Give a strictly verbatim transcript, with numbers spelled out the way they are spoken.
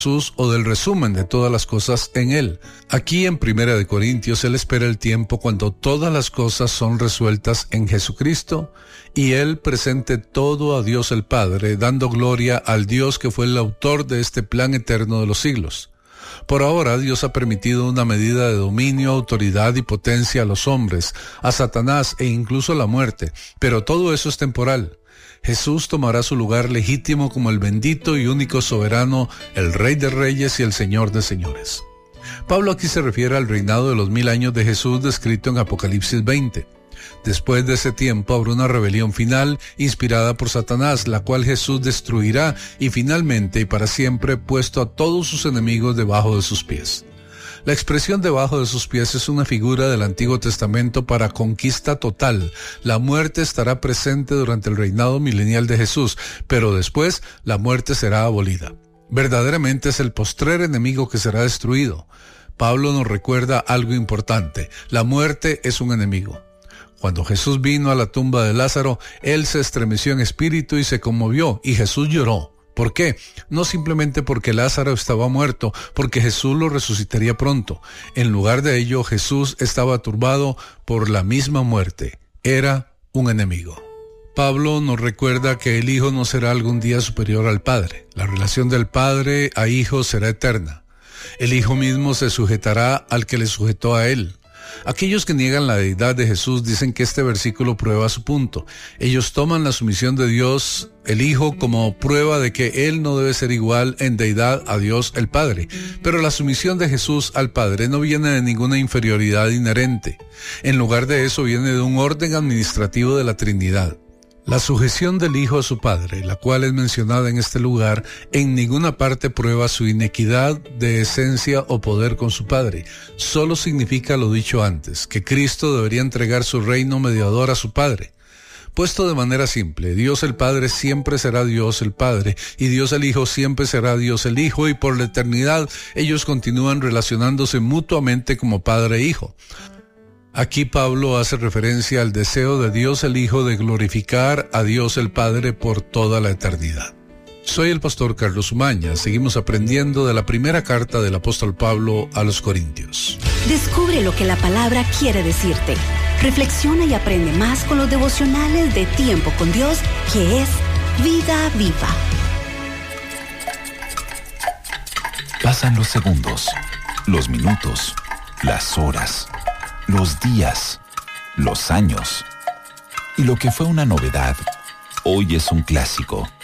Jesús o del resumen de todas las cosas en Él. Aquí en Primera de Corintios, Él espera el tiempo cuando todas las cosas son resueltas en Jesucristo y Él presente todo a Dios el Padre, dando gloria al Dios que fue el autor de este plan eterno de los siglos. Por ahora, Dios ha permitido una medida de dominio, autoridad y potencia a los hombres, a Satanás e incluso a la muerte, pero todo eso es temporal. Jesús tomará su lugar legítimo como el bendito y único soberano, el Rey de Reyes y el Señor de Señores. Pablo aquí se refiere al reinado de los mil años de Jesús descrito en Apocalipsis veinte. Después de ese tiempo habrá una rebelión final inspirada por Satanás, la cual Jesús destruirá y finalmente y para siempre puesto a todos sus enemigos debajo de sus pies. La expresión debajo de sus pies es una figura del Antiguo Testamento para conquista total. La muerte estará presente durante el reinado milenial de Jesús, pero después la muerte será abolida. Verdaderamente es el postrer enemigo que será destruido. Pablo nos recuerda algo importante: la muerte es un enemigo. Cuando Jesús vino a la tumba de Lázaro, él se estremeció en espíritu y se conmovió, y Jesús lloró. ¿Por qué? No simplemente porque Lázaro estaba muerto, porque Jesús lo resucitaría pronto. En lugar de ello, Jesús estaba turbado por la misma muerte. Era un enemigo. Pablo nos recuerda que el Hijo no será algún día superior al Padre. La relación del Padre a Hijo será eterna. El Hijo mismo se sujetará al que le sujetó a él. Aquellos que niegan la deidad de Jesús dicen que este versículo prueba su punto. Ellos toman la sumisión de Dios, el Hijo, como prueba de que Él no debe ser igual en deidad a Dios el Padre. Pero la sumisión de Jesús al Padre no viene de ninguna inferioridad inherente. En lugar de eso viene de un orden administrativo de la Trinidad. La sujeción del Hijo a su Padre, la cual es mencionada en este lugar, en ninguna parte prueba su inequidad de esencia o poder con su Padre. Solo significa lo dicho antes, que Cristo debería entregar su reino mediador a su Padre. Puesto de manera simple, Dios el Padre siempre será Dios el Padre, y Dios el Hijo siempre será Dios el Hijo, y por la eternidad ellos continúan relacionándose mutuamente como Padre e Hijo. Aquí Pablo hace referencia al deseo de Dios el Hijo de glorificar a Dios el Padre por toda la eternidad. Soy el pastor Carlos Umaña. Seguimos aprendiendo de la primera carta del apóstol Pablo a los Corintios. Descubre lo que la palabra quiere decirte. Reflexiona y aprende más con los devocionales de Tiempo con Dios, que es Vida Viva. Pasan los segundos, los minutos, las horas, los días, los años. Y lo que fue una novedad, hoy es un clásico.